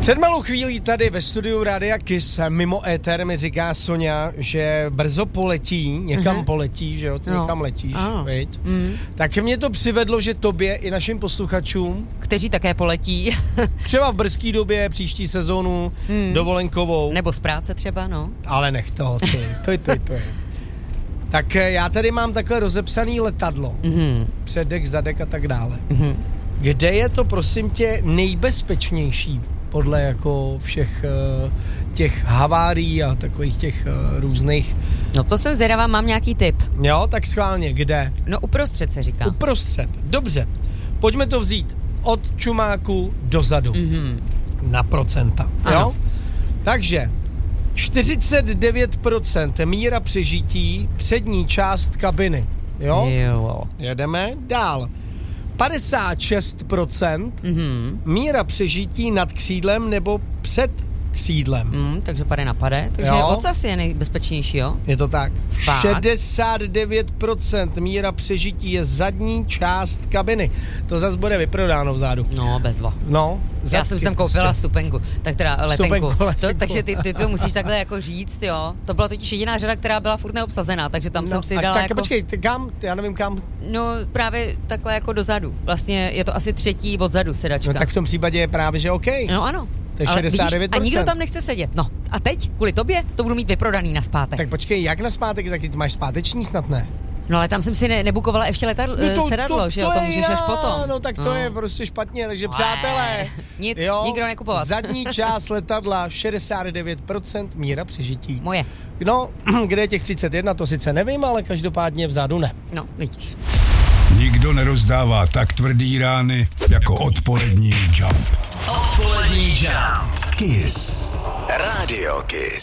Před malou chvílí tady ve studiu Rádia Kiss mimo éter mi říká Soňa, že brzo poletí, někam poletí, že jo, ty někam letíš, viď? Tak mě to přivedlo, že tobě i našim posluchačům, kteří také poletí. třeba v brzký době, příští sezónu, dovolenkovou. Nebo z práce třeba, no. Ale nech toho, to je. Tak já tady mám takhle rozepsaný letadlo, předek, zadek a tak dále. Kde je to, prosím tě, nejbezpečnější podle jako všech těch havárií a takových těch různých... No to jsem zvědavá, mám nějaký tip. Jo, tak schválně, kde? No uprostřed se říká. Uprostřed, dobře. Pojďme to vzít od čumáku dozadu. Na procenta, jo? Takže 49% míra přežití přední část kabiny, jo? Jedeme dál. 56% míra přežití nad křídlem nebo před křídlem. Takže pade na pade. Takže ocas je nejbezpečnější, jo? Je to tak. Fakt? 69% míra přežití je zadní část kabiny. To zase bude vyprodáno vzadu. No, bezva. No, já jsem si tam koupila stupenku, tak teda letenku. Letenku. Takže ty to musíš takhle jako říct, jo. To byla totiž jediná řada, která byla furt neobsazená, takže tam jsem si dala tak jako... počkej, kam? Já nevím kam. No, právě takhle jako dozadu. Vlastně je to asi třetí odzadu sedačka. No tak v tom případě je právě, že OK. No ano. To je 69%. Vidíš, a nikdo tam nechce sedět. No, a teď, kvůli tobě, to budu mít vyprodaný na zpátek. Tak počkej, jak na zpátek, tak ty máš zpáteční snad, ne? No ale tam jsem si nebukovala ještě sedadlo, že jo, to můžeš až potom. No tak to je prostě špatně, takže přátelé. Nic, nikdo nekupovat. Zadní část letadla 69% míra přežití. Moje. No, kde je těch 31, to sice nevím, ale každopádně vzadu ne. No, vidíš. Nikdo nerozdává tak tvrdý rány jako odpolední Jump. Odpolední Jump. Kiss. Radio Kiss.